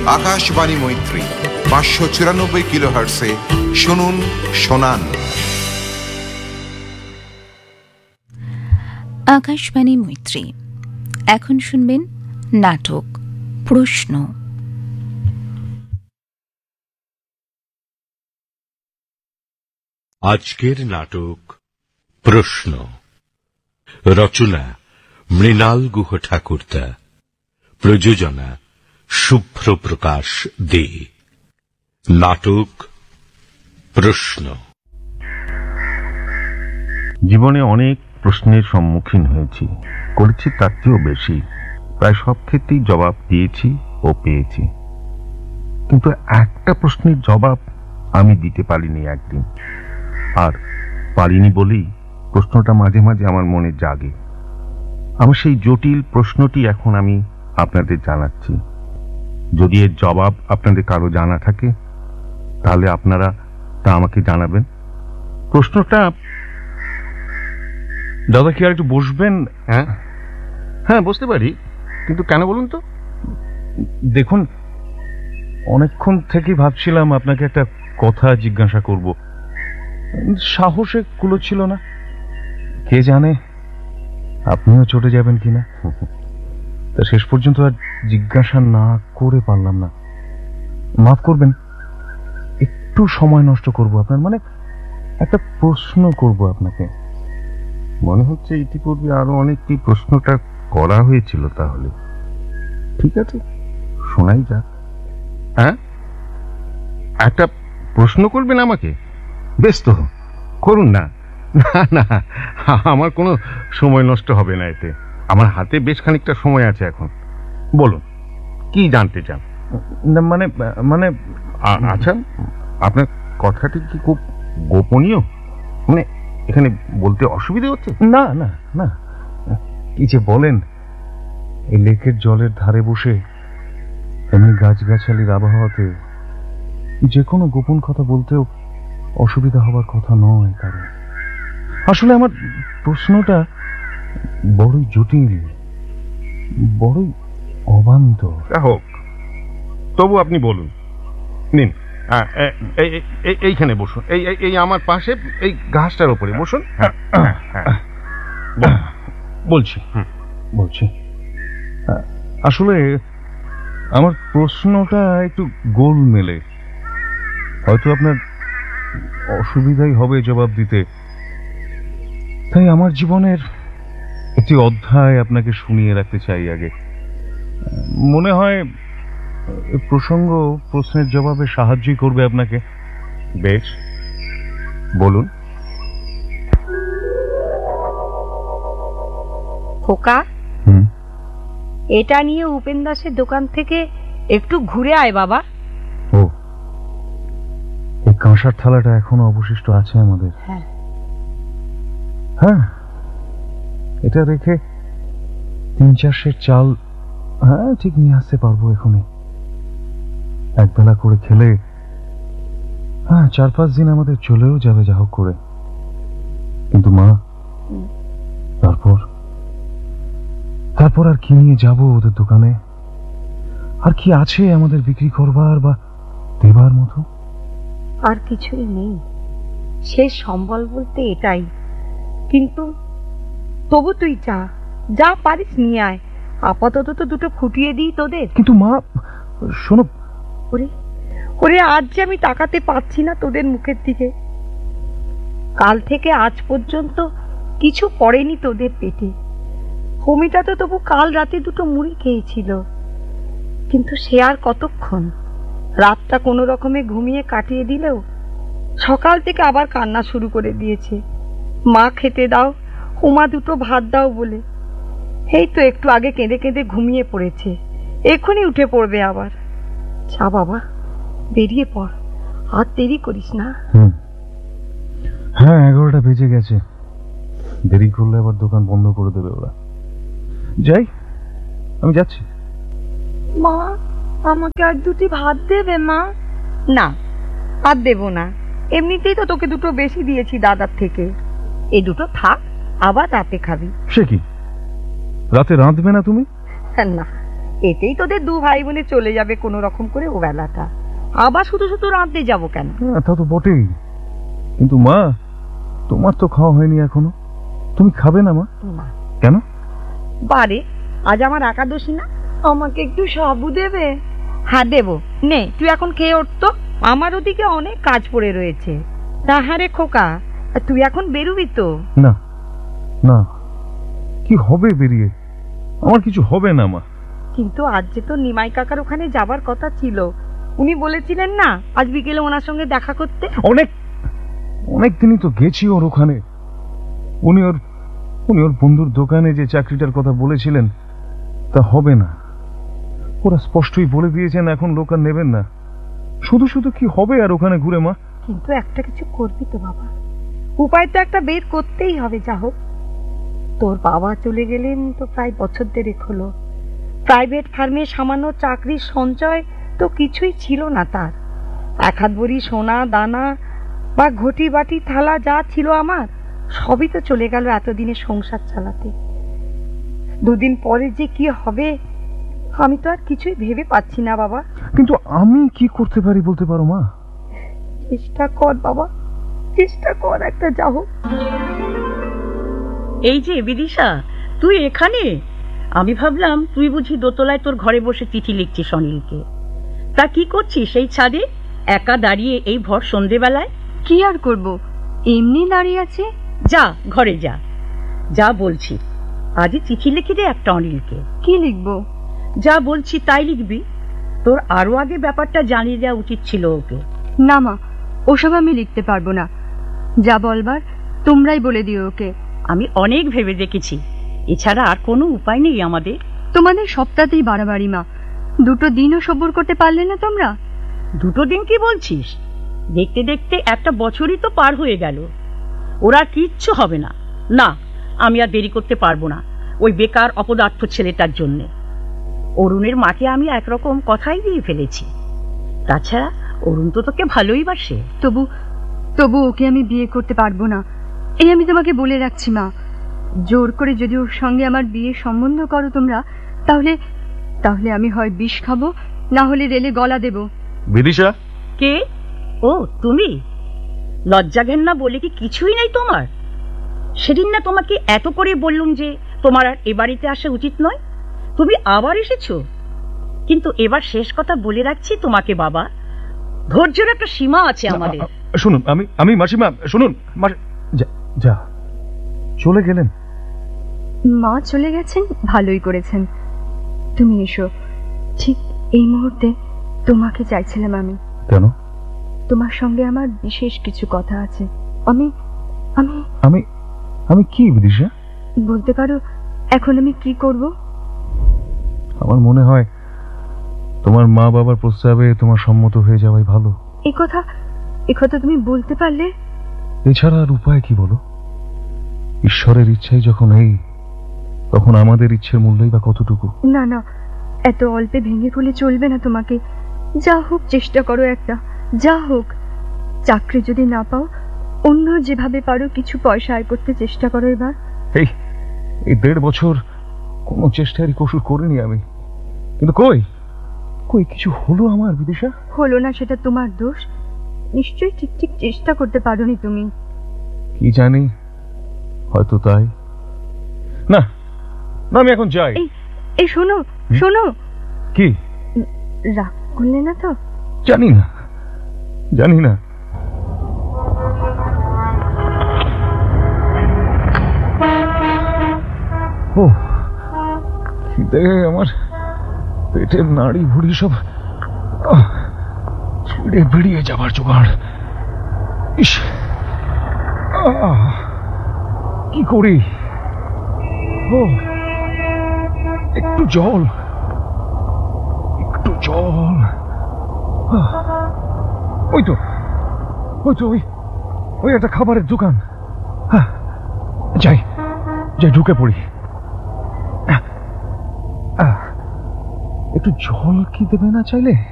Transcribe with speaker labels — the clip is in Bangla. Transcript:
Speaker 1: আকাশবাণী মৈত্রী 594 কিলোহার্টসে শুনুন শোনান।
Speaker 2: আকাশবাণী মৈত্রী। এখন শুনবেন নাটক প্রশ্ন।
Speaker 3: আজকের নাটক প্রশ্ন। রচনা মৃণাল গুহ ঠাকুরদা। প্রযোজনা শুভ্র প্রকাশ দে। নাটক প্রশ্ন।
Speaker 4: জীবনে অনেক প্রশ্নের সম্মুখীন হয়েছি, করেছি তার চেয়েও বেশি। প্রায় সব ক্ষেত্রেই জবাব দিয়েছি ও পেয়েছি, কিন্তু একটা প্রশ্নের জবাব আমি দিতে পারিনি একদিন। আর পারিনি বলেই প্রশ্নটা মাঝে মাঝে আমার মনে জাগে। আমার সেই জটিল প্রশ্নটি এখন আমি আপনাদের জানাচ্ছি। যদি এর জবাব আপনাদের কারো জানা থাকে তাহলে আপনারা তা আমাকে জানাবেন। প্রশ্নটা, দাদা কি আর একটু বসবেন? হ্যাঁ হ্যাঁ বসতে পারি, কিন্তু কেন বলুন তো? দেখুন, অনেকক্ষণ থেকেই ভাবছিলাম আপনাকে একটা কথা জিজ্ঞাসা করব, সাহসে কুলোচ্ছিল না। কে জানে আপনিও চটে যাবেন কিনা। তা শেষ পর্যন্ত আর জিজ্ঞাসা না করে পারলাম না। মাফ করবেন, একটু সময় নষ্ট করব আপনার, মানে একটা প্রশ্ন করব আপনাকে। মনে হচ্ছে ইতিপূর্বে আরো অনেকটি প্রশ্নটা করা হয়েছিল। তাহলে ঠিক আছে, শোনাই যাক। হ্যাঁ, একটা প্রশ্ন করবেন আমাকে? বেশ তো, করুন না। না না, আমার কোনো সময় নষ্ট হবে না এতে। আমার হাতে বেশ খানিকটা সময় আছে এখন। বলুন, কি জানতে চান? মানে মানে আচ্ছা, আপনার কথাটি কি খুব গোপনীয়? মানে এখানে বলতে অসুবিধা হচ্ছে? না না না, কি যে বলেন। এই লেকের জলের ধারে বসে এমনি গাছগাছালির আবহাওয়াতে যে কোনো গোপন কথা বলতেও অসুবিধা হবার কথা নয় কারণ। আসলে আমার প্রশ্নটা বড়ই জটিল, বড়ই অবান্তর। হোক, তবু আপনি বলুন। নিন, এইখানে বসুন, এই আমার পাশে এই ঘাসটার উপরে বসুন। বলছি বলছি আসলে আমার প্রশ্নটা একটু গোলমেলে, হয়তো আপনার অসুবিধাই হবে জবাব দিতে। তাই আমার জীবনের একটি অধ্যায় আপনাকে শুনিয়ে রাখতে চাই আগে। মনে হয় প্রসঙ্গ প্রশ্নের জবাবে সাহায্যই করবে আপনাকে। বেশ, বলুন।
Speaker 5: খোকা, এটা নিয়ে উপেন দাসের দোকান থেকে একটু ঘুরে আয় বাবা।
Speaker 4: ও, এই কাঁসার থালাটা এখনো অবশিষ্ট আছে আমাদের?
Speaker 5: হ্যাঁ
Speaker 4: হ্যাঁ, এটা রেখে 3-4 সের চাল হ্যাঁ ঠিক নিয়ে আসতে পারবো এখনই। একবেলা করে খেলে 4-5 দিন আমাদের চলেও যাবে যা হোক করে। কিন্তু মা, তারপর আর কি নিয়ে যাব ওদের দোকানে? আর কি আছে আমাদের বিক্রি করবার বা দেবার মতো?
Speaker 5: আর কিছুই নেই, শেষ সম্বল বলতে এটাই। কিন্তু তবু তুই যা পারিস নিয়ে আয়। আপাতত তো দুটো ফুটিয়ে দিই তোদের।
Speaker 4: কিন্তু মা, শোনো।
Speaker 5: ওরে আজ যে আমি তাকাতে পাচ্ছি না তোদের মুখের দিকে। কাল থেকে আজ পর্যন্ত কিছু পড়েনি তোদের পেটে। হমিটা তো তবু কাল রাতে দুটো মুড়ি খেয়েছিল, কিন্তু সে আর কতক্ষণ। রাতটা কোনো রকমে ঘুমিয়ে কাটিয়ে দিলেও সকাল থেকে আবার কান্না শুরু করে দিয়েছে। মা খেতে দাও, হুমা দুটো ভাত দাও বলে। এই তো একটু আগে কেঁদে কেঁদে ঘুমিয়ে পড়েছে, এক্ষুনি উঠে পড়বে আবার। যা বাবা, বেরিয়ে পড়, আর দেরি করিস না।
Speaker 4: হ্যাঁ, 11টা বেজে গেছে। দেরি করলে আবার দোকান বন্ধ করে দেবে ওরা। যাই, আমি যাচ্ছি।
Speaker 5: মা, আমাকে আর দুটি ভাত দেবে মা? না, আর দেব না। এমনিতেই তো তোকে দুটো বেশি দিয়েছি দাদার থেকে। এই দুটো থাক, আবার রাতে খাবি।
Speaker 4: সে কি, রাতে রাঁধবে না তুমি?
Speaker 5: না, এতেই তোদের দু ভাই বোনে চলে যাবে কোনো রকম করে ও বেলাটা। আবার শুধু শুধু রাঁধতে যাবো কেন?
Speaker 4: তা তো বটেই, কিন্তু মা তোমার তো খাওয়া হয়নি এখনো, তুমি খাবে না মা?
Speaker 5: না।
Speaker 4: কেন?
Speaker 5: বারে, আজ আমার একাদশী না, আমাকে একটু সাবু দেবে? হ্যাঁ দেবো, নে তুই এখন খেয়ে উঠতো, আমার ওদিকে অনেক কাজ পড়ে রয়েছে। তা হ্যাঁ রে খোকা, তুই এখন বেরুবি তো?
Speaker 4: না না, কি হবে বেরিয়ে, আমার কিছু হবে না মা।
Speaker 5: কিন্তু আজ যে তো নিমাই কাকার ওখানে যাবার কথা ছিল, উনি বলেছিলেন না আজ বিকেলে ওনার সঙ্গে দেখা করতে।
Speaker 4: অনেক দিনই তো গেছি ওর ওখানে। উনি ওর বন্ধুর দোকানে যে চাকরিটার কথা বলেছিলেন তা হবে না। ওরা স্পষ্টই বলে দিয়েছেন এখন লোক আর নেবেন না। শুধু শুধু কি হবে আর ওখানে ঘুরে মা?
Speaker 5: কিন্তু একটা কিছু করবি তো বাবা, উপায় তো একটা বের করতেই হবে। যা হোক, তোর বাবা চলে গেলেন তো প্রায় বছর দেড়েক হলো। প্রাইভেট ফার্মে সামান্য চাকরির সঞ্চয় তো কিছুই ছিল না তার। এক হাত ভরি সোনা দানা বা ঘটি বাটি থালা যা ছিল আমার, সবই তো চলে গেল এতদিনে সংসার চালাতে। দুদিন পরে যে কি হবে আমি তো আর কিছুই ভেবে পাচ্ছি না বাবা।
Speaker 4: কিন্তু আমি কি করতে পারি বলতে পারো মা?
Speaker 5: চেষ্টা কর বাবা, চেষ্টা কর একটা। যা হোক।
Speaker 6: এই যে বিদিশা, তুই এখানে? আমি ভাবলাম তুই বুঝি দোতলায় তোর ঘরে বসে চিঠি লিখছিস অনিলকে। তা কি করছিস এই ছাদে একা দাঁড়িয়ে এই ভর সন্ধেবেলায়?
Speaker 2: কি আর করব, এমনি দাঁড়িয়ে আছে।
Speaker 6: যা ঘরে যা, যা বলছি। আজই চিঠি লিখে দে একটা অনিলকে।
Speaker 2: কি লিখবো?
Speaker 6: যা বলছি তাই লিখবি। তোর আরো আগে ব্যাপারটা জানিয়ে দেওয়া উচিত ছিল ওকে।
Speaker 2: না মা, ওসব আমি লিখতে পারবো না। যা বলবার তোমরাই বলে দিও ওকে।
Speaker 6: আমি অনেক ভেবে দেখেছি, এছাড়া আর কোনো উপায় নেই আমাদের।
Speaker 2: তোমাদের সপ্তাহতেই বাড়াবাড়ি মা, দুটো দিনও সবুর করতে পারলে না তোমরা?
Speaker 6: দুটো দিন কি বলছিস? দেখতে দেখতে একটা বছরই তো পার হয়ে গেল। ওরা কিচ্ছু হবে না। না, আমি আর দেরি করতে পারবো না ওই বেকার অপদার্থ ছেলেটার জন্যে। অরুণের মাকে আমি একরকম কথাই দিয়ে ফেলেছি। তাছাড়া অরুণ তো তোকে ভালোই বাসে।
Speaker 2: তবু ওকে আমি বিয়ে করতে পারবো না, এই আমি তোমাকে বলে রাখছি মা। জোর করে যদি ওর সঙ্গে আমার বিয়ে সম্বন্ধ করো তোমরা, তাহলে আমি হয় বিষ খাবো, না হলে রেলে গলা দেব।
Speaker 4: বিদিশা?
Speaker 6: কে? ও তুমি? লজ্জা ঘেন্না বলে কি কিছুই নাই তোমার? সেদিন না তোমাকে এত করে বললুম যে তোমার আর এ বাড়িতে আসা উচিত নয়, তুমি আবার এসেছো। কিন্তু এবার শেষ কথা বলে রাখছি তোমাকে বাবা, ধৈর্যের একটা সীমা আছে আমাদের।
Speaker 4: শুনুন, আমি মাসিমা, শুনুন। যা চলে গেলেন?
Speaker 2: মা চলে গেছেন, ভালোই করেছেন। তুমি এসো, ঠিক এই মুহূর্তে তোমাকে চাইছিলাম আমি।
Speaker 4: কেন?
Speaker 2: তোমার সঙ্গে আমার বিশেষ কিছু কথা আছে। আমি আমি
Speaker 4: আমি আমি কি বিদিশা?
Speaker 2: বলতে পারো এখন আমি কি করব?
Speaker 4: আমার মনে হয় তোমার মা বাবার প্রস্তাবে তোমার সম্মত হয়ে যাওয়াই ভালো।
Speaker 2: এ কথা তুমি বলতে পারলে?
Speaker 4: এছাড়া আর উপায় কি বলো? ঈশ্বরের ইচ্ছাই যখন এই, তখন আমাদের ইচ্ছের মূল্যই বা কতটুকু?
Speaker 2: না না, এত অল্পে ভেঙে পড়লে চলবে না তোমাকে। যা হোক চেষ্টা করো একটা, যা হোক। চাকরি যদি না পাও, অন্য যেভাবে পারো কিছু পয়সা আয় করতে চেষ্টা করো এবার।
Speaker 4: এই 1.5 বছর কোনো চেষ্টারই কসুর করিনি আমি, কিন্তু কই কিছু হলো আমার বিদিশা?
Speaker 2: হলো না সেটা তোমার দোষ। নিশ্চয়ই ঠিক চেষ্টা করতে পারোনি তুমি।
Speaker 4: কি জানি, হয়তো তাই। না না, আমি এখন যাই।
Speaker 2: এই শোনো শোনো।
Speaker 4: কি?
Speaker 2: রাগ করলে না তো?
Speaker 4: জানি না। ও খিদে আমার, পেটের নাড়ি ভুড়ি সব ছিঁড়ে বেরিয়ে যাবার জোগাড়। ইস, কি করি? ও একটু জল। ওই তো ওই একটা খাবারের দোকান। যাই ঢুকে পড়ি। একটু জল কি দেবে না চাইলে?